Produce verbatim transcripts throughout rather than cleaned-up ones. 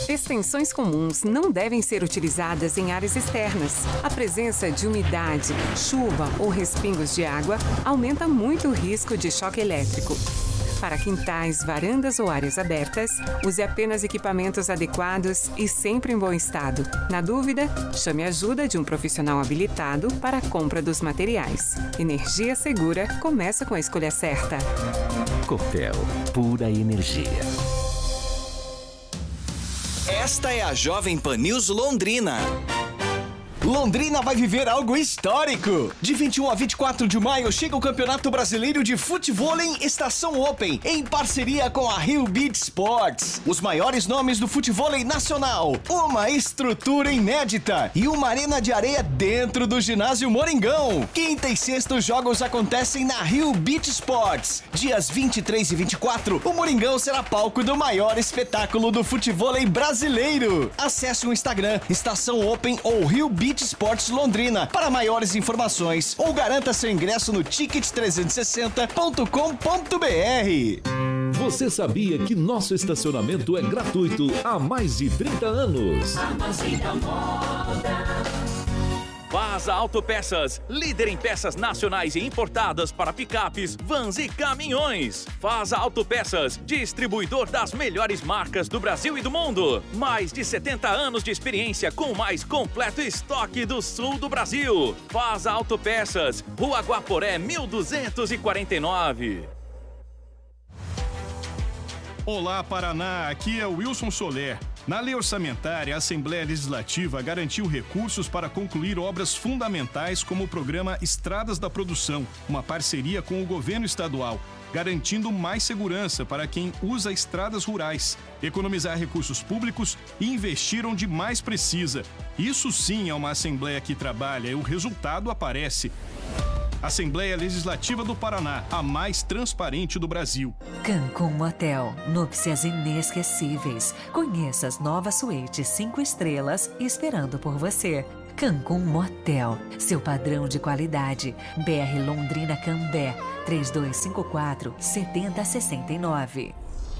Extensões comuns não devem ser utilizadas em áreas externas. A presença de umidade, chuva ou respingos de água aumenta muito o risco de choque elétrico. Para quintais, varandas ou áreas abertas, use apenas equipamentos adequados e sempre em bom estado. Na dúvida, chame a ajuda de um profissional habilitado para a compra dos materiais. Energia segura começa com a escolha certa. Copel, pura energia. Esta é a Jovem Pan News Londrina. Londrina vai viver algo histórico. De vinte e um a vinte e quatro de maio chega o Campeonato Brasileiro de Futevôlei Estação Open, em parceria com a Rio Beach Sports. Os maiores nomes do futevôlei nacional, uma estrutura inédita e uma arena de areia dentro do ginásio Moringão. Quinta e sexta os jogos acontecem na Rio Beach Sports. Dias vinte e três e vinte e quatro, o Moringão será palco do maior espetáculo do futevôlei brasileiro. Acesse o Instagram Estação Open ou Rio Beach Esportes Londrina para maiores informações ou garanta seu ingresso no ticket trezentos e sessenta ponto com ponto br. Você sabia que nosso estacionamento é gratuito há mais de trinta anos? Armazém Moda. Vaza Autopeças, líder em peças nacionais e importadas para picapes, vans e caminhões. Vaza Autopeças, distribuidor das melhores marcas do Brasil e do mundo. Mais de setenta anos de experiência com o mais completo estoque do sul do Brasil. Vaza Autopeças, Rua Guaporé, mil duzentos e quarenta e nove. Olá, Paraná, aqui é o Wilson Soler. Na lei orçamentária, a Assembleia Legislativa garantiu recursos para concluir obras fundamentais como o programa Estradas da Produção, uma parceria com o governo estadual, garantindo mais segurança para quem usa estradas rurais, economizar recursos públicos e investir onde mais precisa. Isso sim é uma Assembleia que trabalha e o resultado aparece. Assembleia Legislativa do Paraná, a mais transparente do Brasil. Cancún Motel, núpcias inesquecíveis. Conheça as novas suítes cinco estrelas esperando por você. Cancún Motel, seu padrão de qualidade. B R Londrina Cambé, três dois cinco quatro, sete zero seis nove.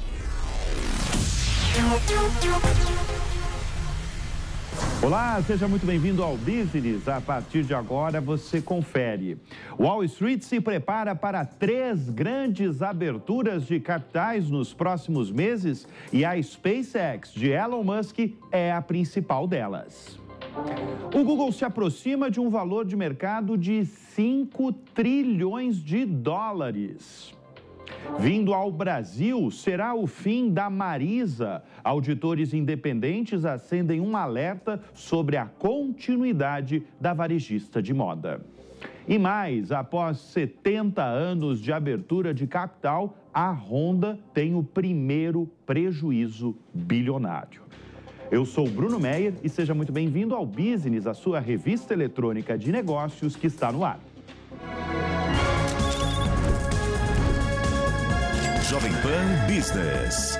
Olá, seja muito bem-vindo ao Business. A partir de agora você confere. Wall Street se prepara para três grandes aberturas de capitais nos próximos meses e a SpaceX de Elon Musk é a principal delas. O Google se aproxima de um valor de mercado de cinco trilhões de dólares. Vindo ao Brasil, será o fim da Marisa. Auditores independentes acendem um alerta sobre a continuidade da varejista de moda. E mais, após setenta anos de abertura de capital, a Honda tem o primeiro prejuízo bilionário. Eu sou Bruno Meyer e seja muito bem-vindo ao Business, a sua revista eletrônica de negócios que está no ar. Jovem Pan Business.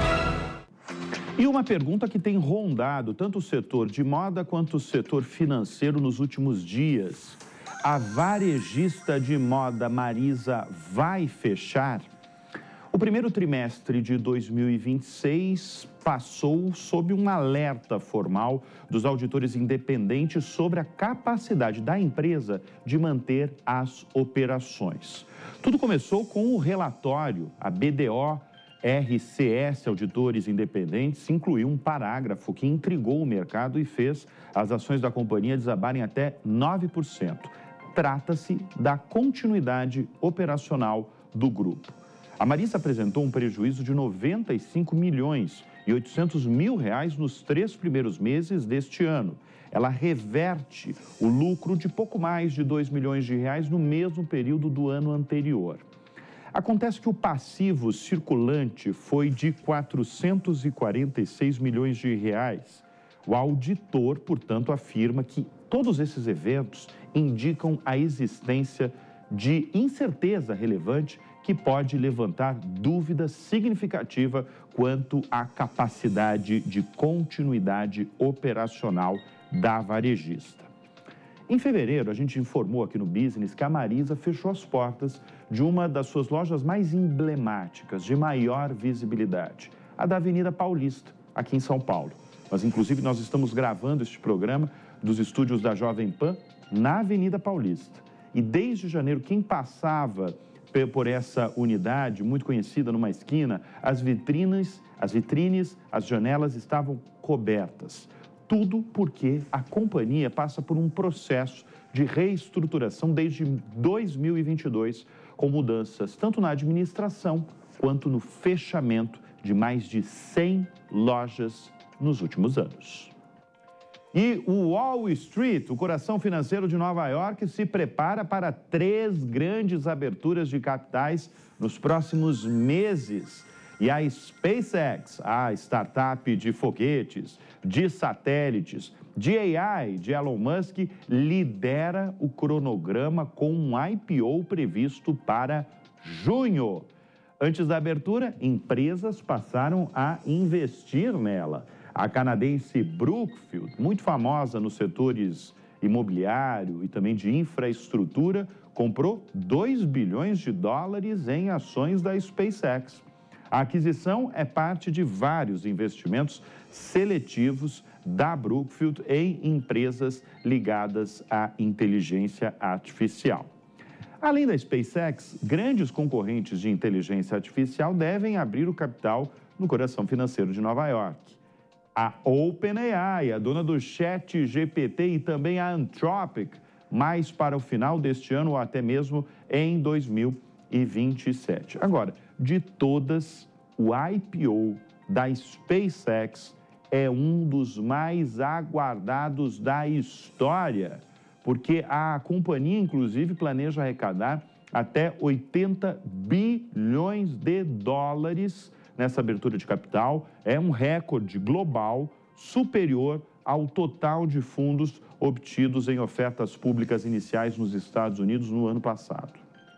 E uma pergunta que tem rondado tanto o setor de moda quanto o setor financeiro nos últimos dias. A varejista de moda Marisa vai fechar? O primeiro trimestre de dois mil e vinte e seis passou sob um alerta formal dos auditores independentes sobre a capacidade da empresa de manter as operações. Tudo começou com o relatório, a B D O R C S Auditores Independentes incluiu um parágrafo que intrigou o mercado e fez as ações da companhia desabarem até nove por cento. Trata-se da continuidade operacional do grupo. A Marisa apresentou um prejuízo de noventa e cinco milhões e oitocentos mil reais nos três primeiros meses deste ano. Ela reverte o lucro de pouco mais de dois milhões de reais no mesmo período do ano anterior. Acontece que o passivo circulante foi de quatrocentos e quarenta e seis milhões de reais. O auditor, portanto, afirma que todos esses eventos indicam a existência de incerteza relevante que pode levantar dúvida significativa quanto à capacidade de continuidade operacional da varejista. Em fevereiro, a gente informou aqui no Business que a Marisa fechou as portas de uma das suas lojas mais emblemáticas, de maior visibilidade, a da Avenida Paulista, aqui em São Paulo. Mas, inclusive, nós estamos gravando este programa dos estúdios da Jovem Pan na Avenida Paulista. E desde janeiro, quem passava por essa unidade, muito conhecida numa esquina, as vitrines, as vitrines, as janelas estavam cobertas. Tudo porque a companhia passa por um processo de reestruturação desde dois mil e vinte e dois, com mudanças tanto na administração quanto no fechamento de mais de cem lojas nos últimos anos. E o Wall Street, o coração financeiro de Nova York, se prepara para três grandes aberturas de capitais nos próximos meses. E a SpaceX, a startup de foguetes, de satélites, de A I de Elon Musk, lidera o cronograma com um I P O previsto para junho. Antes da abertura, empresas passaram a investir nela. A canadense Brookfield, muito famosa nos setores imobiliário e também de infraestrutura, comprou dois bilhões de dólares em ações da SpaceX. A aquisição é parte de vários investimentos seletivos da Brookfield em empresas ligadas à inteligência artificial. Além da SpaceX, grandes concorrentes de inteligência artificial devem abrir o capital no coração financeiro de Nova York. A OpenAI, a dona do Chat G P T, e também a Anthropic, mais para o final deste ano ou até mesmo em dois mil e vinte e sete. Agora, de todas, o I P O da SpaceX é um dos mais aguardados da história, porque a companhia, inclusive, planeja arrecadar até oitenta bilhões de dólares nessa abertura de capital. É um recorde global superior ao total de fundos obtidos em ofertas públicas iniciais nos Estados Unidos no ano passado.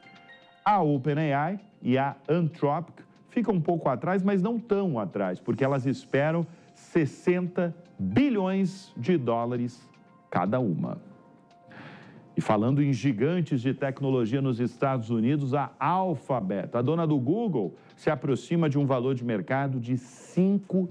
A OpenAI e a Anthropic ficam um pouco atrás, mas não tão atrás, porque elas esperam sessenta bilhões de dólares cada uma. E falando em gigantes de tecnologia nos Estados Unidos, a Alphabet, a dona do Google, se aproxima de um valor de mercado de cinco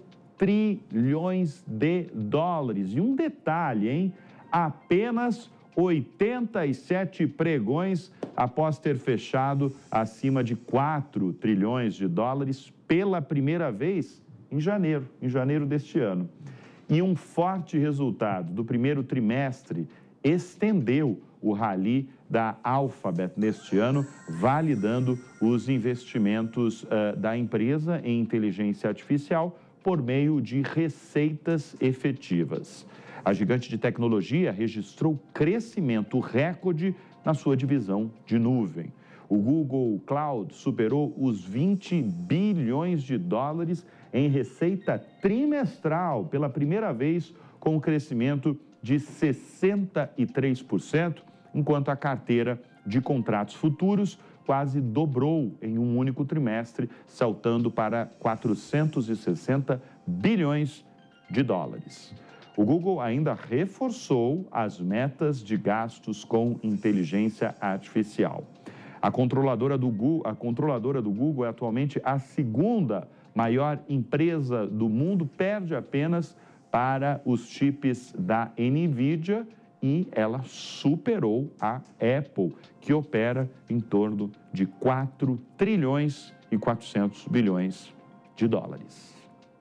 trilhões de dólares. E um detalhe, hein? Apenas oitenta e sete pregões após ter fechado acima de quatro trilhões de dólares pela primeira vez em janeiro, em janeiro deste ano. E um forte resultado do primeiro trimestre estendeu o rally da Alphabet neste ano, validando os investimentos uh, da empresa em inteligência artificial por meio de receitas efetivas. A gigante de tecnologia registrou crescimento recorde na sua divisão de nuvem. O Google Cloud superou os vinte bilhões de dólares em receita trimestral pela primeira vez, com um crescimento de sessenta e três por cento, enquanto a carteira de contratos futuros quase dobrou em um único trimestre, saltando para quatrocentos e sessenta bilhões de dólares. O Google ainda reforçou as metas de gastos com inteligência artificial. A controladora do Google, a controladora do Google é atualmente a segunda maior empresa do mundo, perde apenas para os chips da NVIDIA, e ela superou a Apple, que opera em torno de quatro trilhões e quatrocentos bilhões de dólares.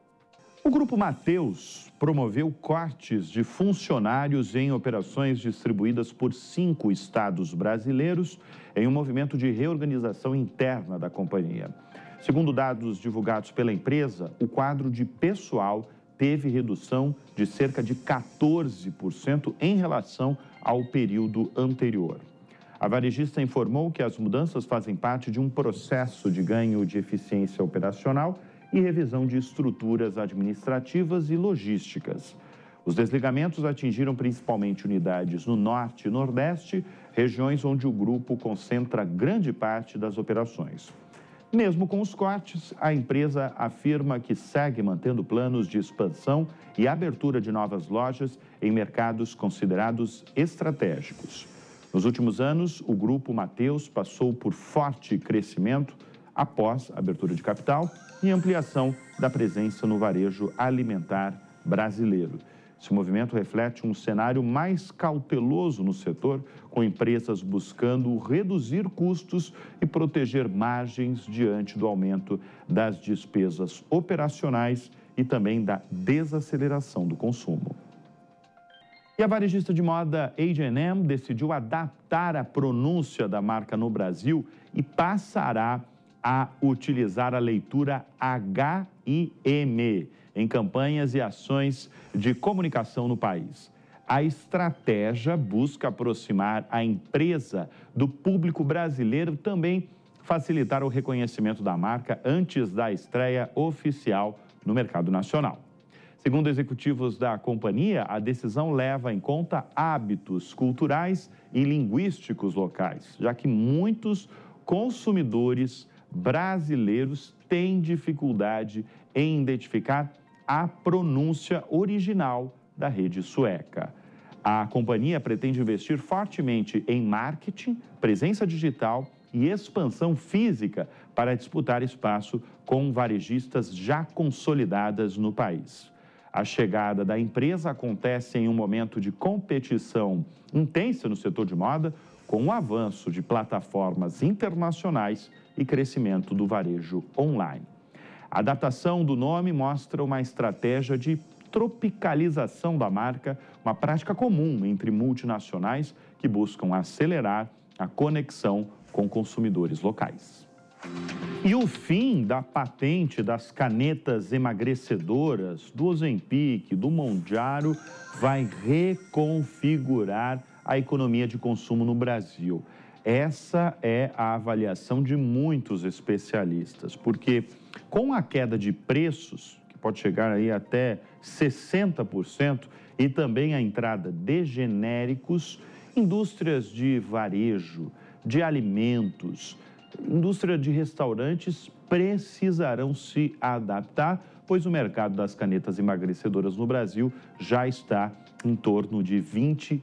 O Grupo Mateus promoveu cortes de funcionários em operações distribuídas por cinco estados brasileiros em um movimento de reorganização interna da companhia. Segundo dados divulgados pela empresa, o quadro de pessoal teve redução de cerca de quatorze por cento em relação ao período anterior. A varejista informou que as mudanças fazem parte de um processo de ganho de eficiência operacional e revisão de estruturas administrativas e logísticas. Os desligamentos atingiram principalmente unidades no Norte e Nordeste, regiões onde o grupo concentra grande parte das operações. Mesmo com os cortes, a empresa afirma que segue mantendo planos de expansão e abertura de novas lojas em mercados considerados estratégicos. Nos últimos anos, o Grupo Mateus passou por forte crescimento, após abertura de capital e ampliação da presença no varejo alimentar brasileiro. Esse movimento reflete um cenário mais cauteloso no setor, com empresas buscando reduzir custos e proteger margens diante do aumento das despesas operacionais e também da desaceleração do consumo. E a varejista de moda H and M decidiu adaptar a pronúncia da marca no Brasil e passará a utilizar a leitura H I M em campanhas e ações de comunicação no país. A estratégia busca aproximar a empresa do público brasileiro, também facilitar o reconhecimento da marca antes da estreia oficial no mercado nacional. Segundo executivos da companhia, a decisão leva em conta hábitos culturais e linguísticos locais, já que muitos consumidores brasileiros têm dificuldade em identificar a pronúncia original da rede sueca. A companhia pretende investir fortemente em marketing, presença digital e expansão física para disputar espaço com varejistas já consolidadas no país. A chegada da empresa acontece em um momento de competição intensa no setor de moda, com o avanço de plataformas internacionais e crescimento do varejo online. A adaptação do nome mostra uma estratégia de tropicalização da marca, uma prática comum entre multinacionais que buscam acelerar a conexão com consumidores locais. E o fim da patente das canetas emagrecedoras do Ozempic, do Mounjaro, vai reconfigurar a economia de consumo no Brasil. Essa é a avaliação de muitos especialistas, porque com a queda de preços, que pode chegar aí até sessenta por cento, e também a entrada de genéricos, indústrias de varejo, de alimentos, indústria de restaurantes precisarão se adaptar, pois o mercado das canetas emagrecedoras no Brasil já está em torno de vinte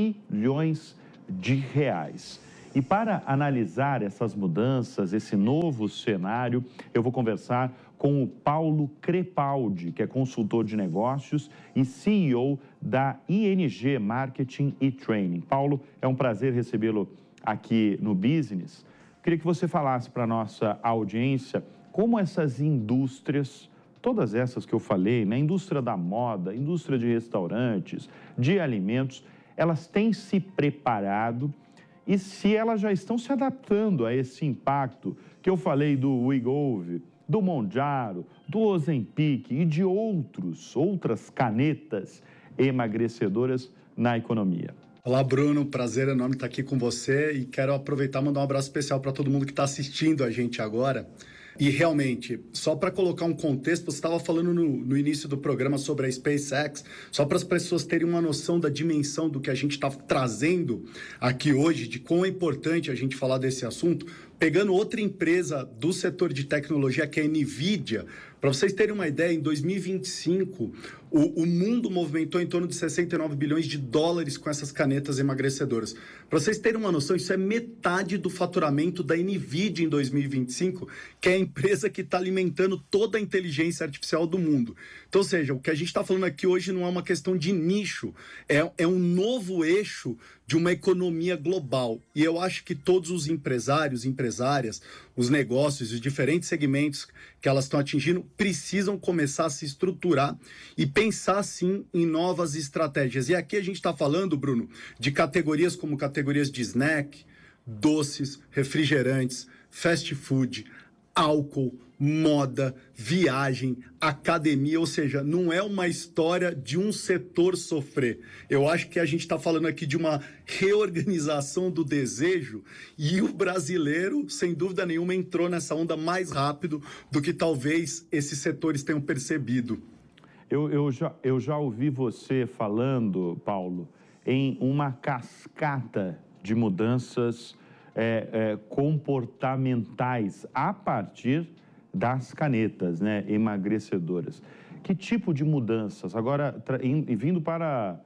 bilhões de reais. E para analisar essas mudanças, esse novo cenário, eu vou conversar com o Paulo Crepaldi, que é consultor de negócios e C E O da I N G Marketing e Training. Paulo, é um prazer recebê-lo aqui no Business. Queria que você falasse para a nossa audiência como essas indústrias, todas essas que eu falei, né, indústria da moda, indústria de restaurantes, de alimentos, elas têm se preparado e se elas já estão se adaptando a esse impacto que eu falei do Wegovy, do Mounjaro, do Ozempic e de outros, outras canetas emagrecedoras na economia. Olá, Bruno. Prazer enorme estar aqui com você e quero aproveitar e mandar um abraço especial para todo mundo que está assistindo a gente agora. E realmente, só para colocar um contexto, você estava falando no, no início do programa sobre a SpaceX, só para as pessoas terem uma noção da dimensão do que a gente está trazendo aqui hoje, de quão é importante a gente falar desse assunto, pegando outra empresa do setor de tecnologia, que é a NVIDIA. Para vocês terem uma ideia, em dois mil e vinte e cinco, o, o mundo movimentou em torno de sessenta e nove bilhões de dólares com essas canetas emagrecedoras. Para vocês terem uma noção, isso é metade do faturamento da NVIDIA em dois mil e vinte e cinco, que é a empresa que está alimentando toda a inteligência artificial do mundo. Então, ou seja, o que a gente está falando aqui hoje não é uma questão de nicho, é, é um novo eixo de uma economia global. E eu acho que todos os empresários, empresárias, os negócios, os diferentes segmentos que elas estão atingindo, precisam começar a se estruturar e pensar, sim, em novas estratégias. E aqui a gente está falando, Bruno, de categorias como categorias de snack, doces, refrigerantes, fast food, álcool, moda, viagem, academia, ou seja, não é uma história de um setor sofrer. Eu acho que a gente está falando aqui de uma reorganização do desejo e o brasileiro, sem dúvida nenhuma, entrou nessa onda mais rápido do que talvez esses setores tenham percebido. Eu, eu, já, eu já ouvi você falando, Paulo, em uma cascata de mudanças é, é, comportamentais a partir das canetas, né, emagrecedoras. Que tipo de mudanças? Agora, vindo para,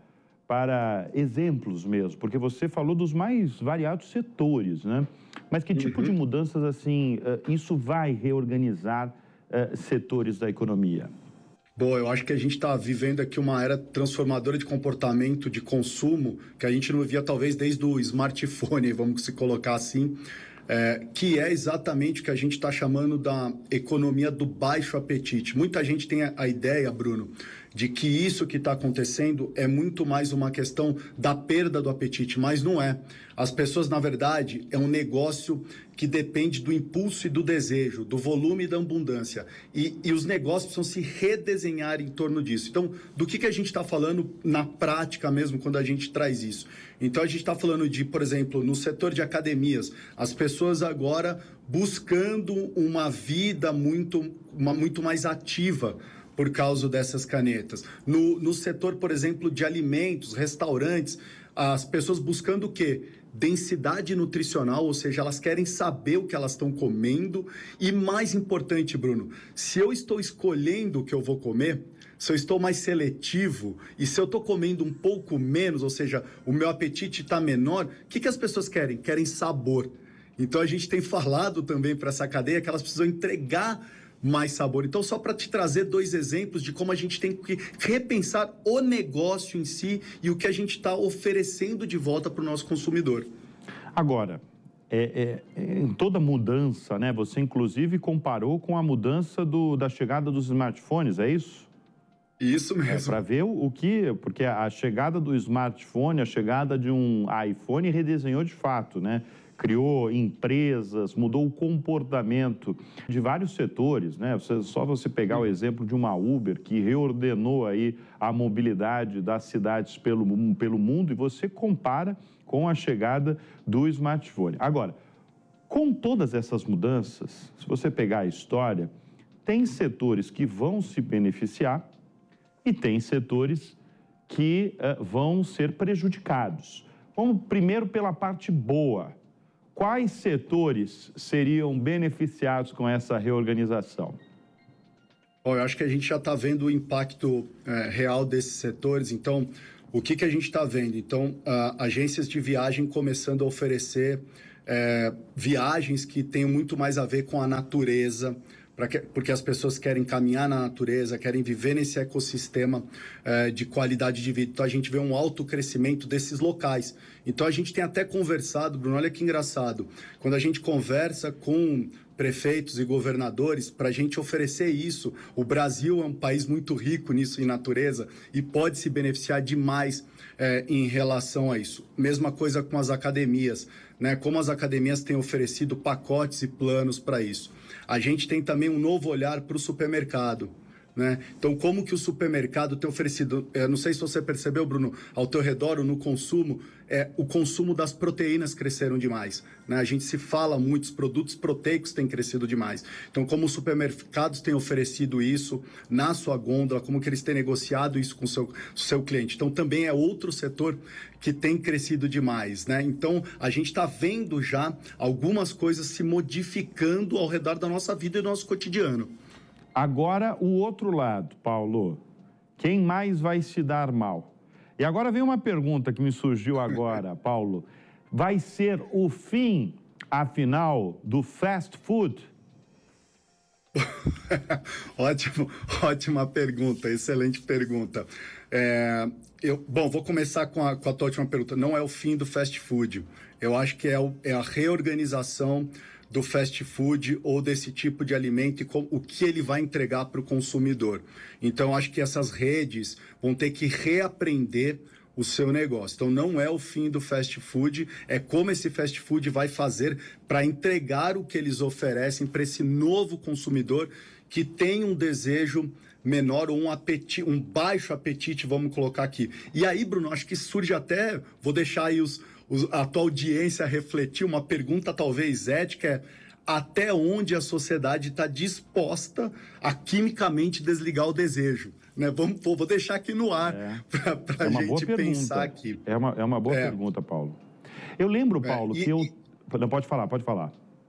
para exemplos mesmo, porque você falou dos mais variados setores, né? Mas que tipo uhum. de mudanças, assim, isso vai reorganizar uh, setores da economia? Bom, eu acho que a gente está vivendo aqui uma era transformadora de comportamento, de consumo, que a gente não via talvez desde o smartphone, vamos se colocar assim, é, que é exatamente o que a gente está chamando da economia do baixo apetite. Muita gente tem a ideia, Bruno, de que isso que está acontecendo é muito mais uma questão da perda do apetite, mas não é. As pessoas, na verdade, é um negócio que depende do impulso e do desejo, do volume e da abundância. E, e os negócios precisam se redesenhar em torno disso. Então, do que, que a gente está falando na prática mesmo quando a gente traz isso? Então, a gente está falando de, por exemplo, no setor de academias, as pessoas agora buscando uma vida muito, uma, muito mais ativa, por causa dessas canetas. No, no setor, por exemplo, de alimentos, restaurantes, as pessoas buscando o quê? Densidade nutricional, ou seja, elas querem saber o que elas estão comendo. E mais importante, Bruno, se eu estou escolhendo o que eu vou comer, se eu estou mais seletivo e se eu estou comendo um pouco menos, ou seja, o meu apetite está menor, o que, que as pessoas querem? Querem sabor. Então, a gente tem falado também para essa cadeia que elas precisam entregar mais sabor. Então, só para te trazer dois exemplos de como a gente tem que repensar o negócio em si e o que a gente está oferecendo de volta para o nosso consumidor. Agora, é, é, em toda mudança, né? Você inclusive comparou com a mudança do, da chegada dos smartphones, é isso? Isso mesmo. É para ver o, o que... Porque a chegada do smartphone, a chegada de um iPhone redesenhou de fato, né? Criou empresas, mudou o comportamento de vários setores, né? Você, só você pegar o exemplo de uma Uber, que reordenou aí a mobilidade das cidades pelo, pelo mundo, e você compara com a chegada do smartphone. Agora, com todas essas mudanças, se você pegar a história, tem setores que vão se beneficiar e tem setores que uh, vão ser prejudicados. Vamos primeiro pela parte boa. Quais setores seriam beneficiados com essa reorganização? Bom, eu acho que a gente já está vendo o impacto é, real desses setores. Então, o que, que a gente está vendo? Então, a, agências de viagem começando a oferecer é, viagens que tenham muito mais a ver com a natureza, pra que, porque as pessoas querem caminhar na natureza, querem viver nesse ecossistema é, de qualidade de vida. Então, a gente vê um alto crescimento desses locais. Então, a gente tem até conversado, Bruno, olha que engraçado, quando a gente conversa com prefeitos e governadores, para a gente oferecer isso, o Brasil é um país muito rico nisso em natureza e pode se beneficiar demais é, em relação a isso. Mesma coisa com as academias, né? Como as academias têm oferecido pacotes e planos para isso. A gente tem também um novo olhar para o supermercado, né? Então, como que o supermercado tem oferecido, eu não sei se você percebeu, Bruno, ao teu redor, ou no consumo, é, o consumo das proteínas cresceram demais, né? A gente se fala, muitos produtos proteicos têm crescido demais. Então, como os supermercados têm oferecido isso na sua gôndola, como que eles têm negociado isso com o seu, seu cliente. Então, também é outro setor que tem crescido demais, né? Então, a gente está vendo já algumas coisas se modificando ao redor da nossa vida e do nosso cotidiano. Agora, o outro lado, Paulo. Quem mais vai se dar mal? E agora vem uma pergunta que me surgiu agora, Paulo. Vai ser o fim, afinal, do fast food? Ótimo, ótima pergunta, excelente pergunta. É, eu, bom, vou começar com a, com a tua última pergunta. Não é o fim do fast food. Eu acho que é, o, é a reorganização do fast food ou desse tipo de alimento e com, o que ele vai entregar para o consumidor. Então, acho que essas redes vão ter que reaprender o seu negócio. Então, não é o fim do fast food, é como esse fast food vai fazer para entregar o que eles oferecem para esse novo consumidor que tem um desejo menor ou um apetite, um baixo apetite, vamos colocar aqui. E aí, Bruno, acho que surge até, vou deixar aí os a tua audiência refletir, uma pergunta talvez ética, é até onde a sociedade está disposta a quimicamente desligar o desejo, né? Vamos, vou deixar aqui no ar é. para a é gente pensar aqui. É uma, é uma boa é. pergunta, Paulo. Eu lembro, Paulo, é, e, que eu... E... Não, pode falar, pode falar.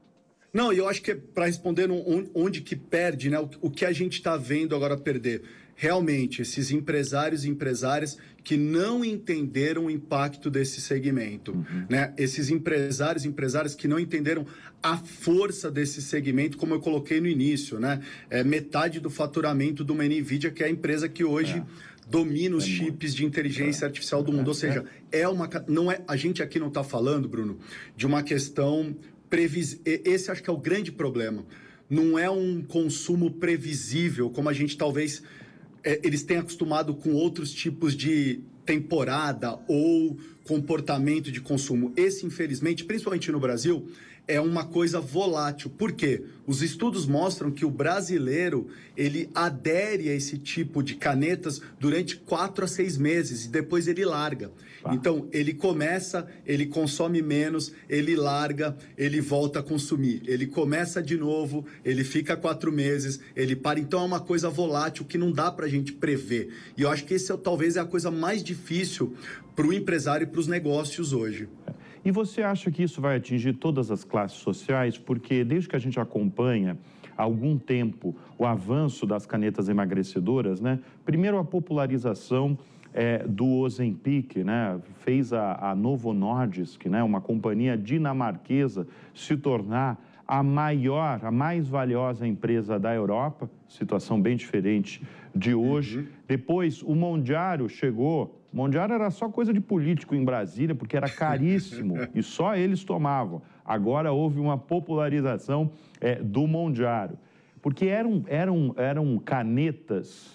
Não, e eu acho que para responder no, onde que perde, né? O, o que a gente está vendo agora perder. Realmente, esses empresários e empresárias que não entenderam o impacto desse segmento, uhum. né? Esses empresários e empresárias que não entenderam a força desse segmento, como eu coloquei no início, né? É metade do faturamento de uma NVIDIA, que é a empresa que hoje... É. domina os é chips muito. de inteligência é. artificial do mundo. Ou seja, é uma, não é, a gente aqui não está falando, Bruno, de uma questão previsível. Esse acho que é o grande problema. Não é um consumo previsível, como a gente talvez... É, eles têm acostumado com outros tipos de temporada ou comportamento de consumo. Esse, infelizmente, principalmente no Brasil, é uma coisa volátil. Por quê? Os estudos mostram que o brasileiro, ele adere a esse tipo de canetas durante quatro a seis meses e depois ele larga. Ah. Então, ele começa, ele consome menos, ele larga, ele volta a consumir. Ele começa de novo, ele fica quatro meses, ele para. Então, é uma coisa volátil que não dá para a gente prever. E eu acho que esse é, talvez é a coisa mais difícil para o empresário e para os negócios hoje. E você acha que isso vai atingir todas as classes sociais? Porque desde que a gente acompanha há algum tempo o avanço das canetas emagrecedoras, né? Primeiro a popularização é, do Ozempic, né? Fez a, a Novo Nordisk, né? Uma companhia dinamarquesa, se tornar a maior, a mais valiosa empresa da Europa, situação bem diferente de hoje. Uhum. Depois o Mounjaro chegou. Mounjaro era só coisa de político em Brasília, porque era caríssimo e só eles tomavam. Agora houve uma popularização é, do Mounjaro, porque eram, eram, eram canetas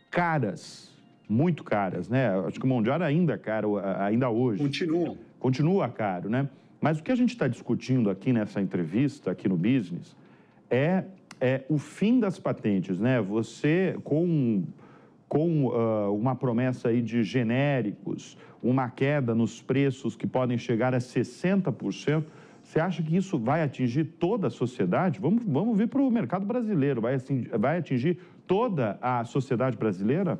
caras, muito caras, né? Acho que o Mounjaro ainda é caro, ainda hoje. Continua. Continua caro, né? Mas o que a gente está discutindo aqui nessa entrevista, aqui no Business, é, é o fim das patentes, né? Você, com... com uh, uma promessa aí de genéricos, uma queda nos preços que podem chegar a sessenta por cento, você acha que isso vai atingir toda a sociedade? Vamos, vamos vir para o mercado brasileiro, vai, assim, vai atingir toda a sociedade brasileira?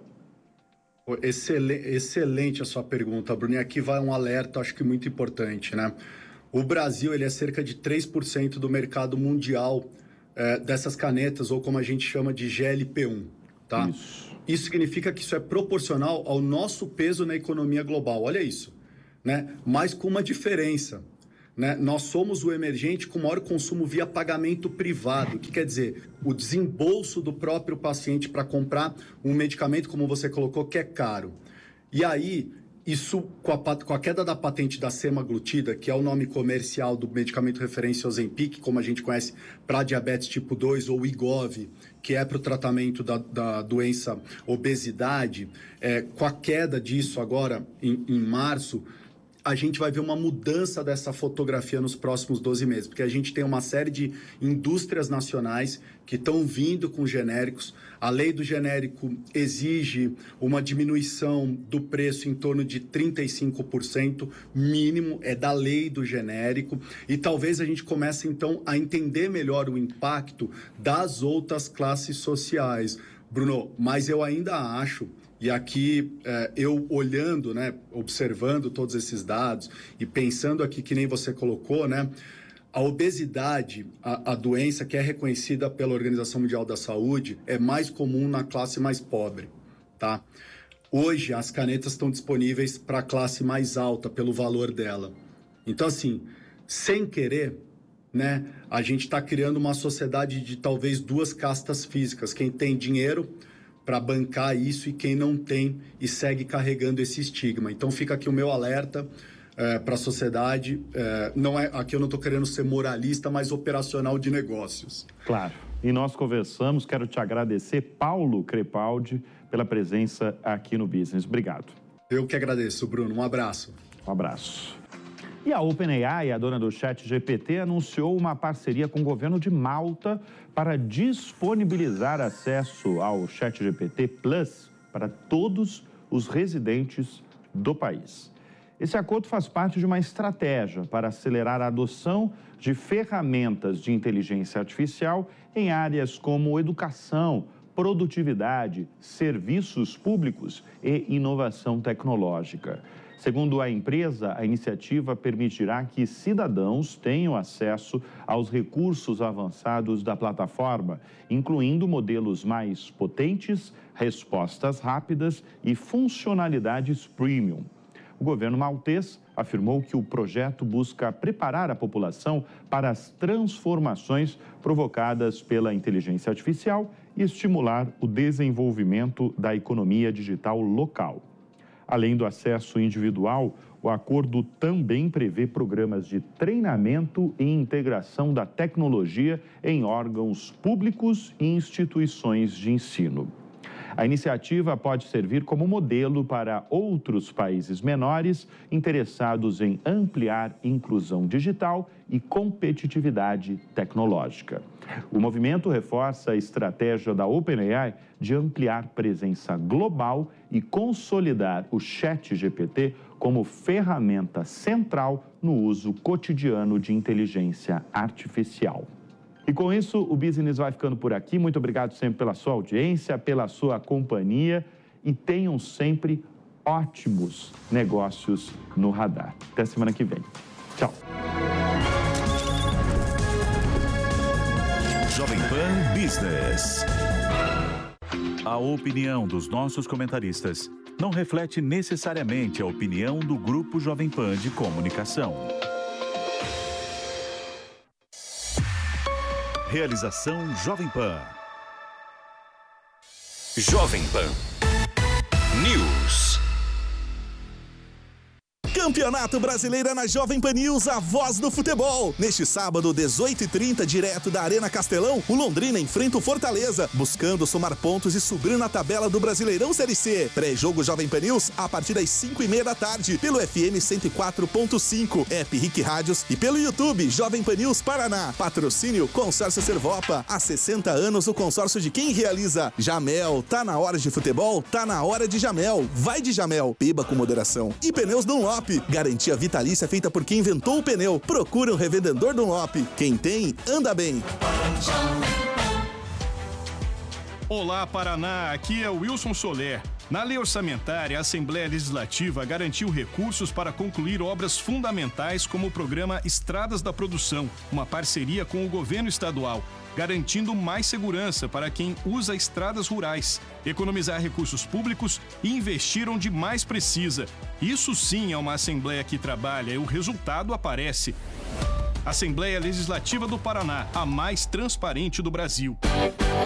Excelente, excelente a sua pergunta, Bruno. E aqui vai um alerta, acho que muito importante, né? O Brasil, ele é cerca de três por cento do mercado mundial eh, dessas canetas, ou como a gente chama de G L P um, tá? Isso. Isso significa que isso é proporcional ao nosso peso na economia global. Olha isso, né? Mas com uma diferença, né? Nós somos o emergente com maior consumo via pagamento privado, o que quer dizer o desembolso do próprio paciente para comprar um medicamento, como você colocou, que é caro. E aí, isso, com a, com a queda da patente da semaglutida, que é o nome comercial do medicamento referência Ozempic, como a gente conhece para diabetes tipo dois, ou Wegovy, que é para o tratamento da, da doença obesidade, é, com a queda disso agora, em, em março, a gente vai ver uma mudança dessa fotografia nos próximos doze meses, porque a gente tem uma série de indústrias nacionais que estão vindo com genéricos. A lei do genérico exige uma diminuição do preço em torno de trinta e cinco por cento mínimo, é da lei do genérico, e talvez a gente comece então a entender melhor o impacto das outras classes sociais. Bruno, mas eu ainda acho, e aqui eh, eu olhando, né, observando todos esses dados e pensando aqui que nem você colocou, né, a obesidade, a, a doença que é reconhecida pela Organização Mundial da Saúde, é mais comum na classe mais pobre, tá? Hoje as canetas estão disponíveis para a classe mais alta pelo valor dela. Então assim, sem querer, né, a gente está criando uma sociedade de talvez duas castas físicas, quem tem dinheiro para bancar isso e quem não tem e segue carregando esse estigma. Então fica aqui o meu alerta é, para a sociedade. É, não é, aqui eu não estou querendo ser moralista, mas operacional de negócios. Claro. E nós conversamos, quero te agradecer, Paulo Crepaldi, pela presença aqui no Business. Obrigado. Eu que agradeço, Bruno. Um abraço. Um abraço. E a OpenAI, a dona do ChatGPT, anunciou uma parceria com o governo de Malta para disponibilizar acesso ao ChatGPT Plus para todos os residentes do país. Esse acordo faz parte de uma estratégia para acelerar a adoção de ferramentas de inteligência artificial em áreas como educação, produtividade, serviços públicos e inovação tecnológica. Segundo a empresa, a iniciativa permitirá que cidadãos tenham acesso aos recursos avançados da plataforma, incluindo modelos mais potentes, respostas rápidas e funcionalidades premium. O governo maltês afirmou que o projeto busca preparar a população para as transformações provocadas pela inteligência artificial e estimular o desenvolvimento da economia digital local. Além do acesso individual, o acordo também prevê programas de treinamento e integração da tecnologia em órgãos públicos e instituições de ensino. A iniciativa pode servir como modelo para outros países menores interessados em ampliar inclusão digital e competitividade tecnológica. O movimento reforça a estratégia da OpenAI de ampliar presença global e consolidar o ChatGPT como ferramenta central no uso cotidiano de inteligência artificial. E com isso, o Business vai ficando por aqui. Muito obrigado sempre pela sua audiência, pela sua companhia e tenham sempre ótimos negócios no radar. Até semana que vem. Tchau. Jovem Pan Business. A opinião dos nossos comentaristas não reflete necessariamente a opinião do Grupo Jovem Pan de Comunicação. Realização Jovem Pan. Jovem Pan News. Campeonato Brasileiro na Jovem Pan News, a voz do futebol. Neste sábado, dezoito e trinta, direto da Arena Castelão, o Londrina enfrenta o Fortaleza, buscando somar pontos e subir na tabela do Brasileirão Série C. Pré-jogo Jovem Pan News, a partir das cinco e meia da tarde, pelo F M cento e quatro ponto cinco, App Rick Rádios e pelo YouTube Jovem Pan News Paraná. Patrocínio Consórcio Servopa. Há sessenta anos, o consórcio de quem realiza. Jamel, tá na hora de futebol? Tá na hora de Jamel. Vai de Jamel, beba com moderação. E Pneus Dunlop. Garantia vitalícia feita por quem inventou o pneu. Procura um revendedor Dunlop. Quem tem, anda bem. Olá, Paraná. Aqui é o Wilson Soler. Na lei orçamentária, a Assembleia Legislativa garantiu recursos para concluir obras fundamentais como o programa Estradas da Produção, uma parceria com o governo estadual, garantindo mais segurança para quem usa estradas rurais, economizar recursos públicos e investir onde mais precisa. Isso sim é uma Assembleia que trabalha e o resultado aparece. Assembleia Legislativa do Paraná, a mais transparente do Brasil.